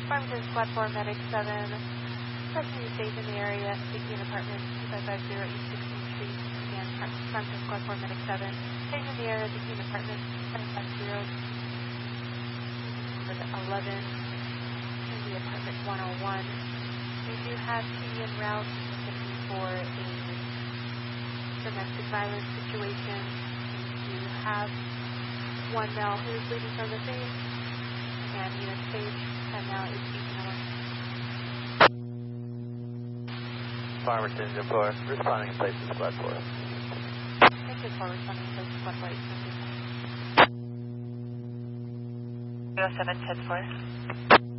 Farmington Squad 4, Medic 7. Requesting you stage in the area, seeking apartment 2550 East 16th Street. Again, Farmington Squad 4, Medic 7. Stage in the area, seeking apartment 2550. 11 in the apartment 101. We do have PD en route looking for a domestic violence situation. We do have one male who is bleeding from the face, and unit stage, and now is 1801. Farmington, 4, responding in place to Squad 4. Thank you for responding in place to Squad 4. 07, 10-4.